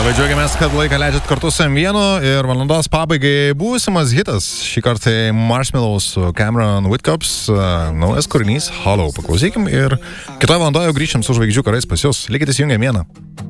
Labai džiaugiamės, kad laiką leidžiat kartu su M1 ir valandos pabaigai būsimas hitas. Šį kartą Marshmallow su Cameron Whitcops, naujas kūrinys Hollow. Paklausykim ir kitoje valandoje grįšim su žvaigždžių karais pas jūs. Likite įsijungę M1.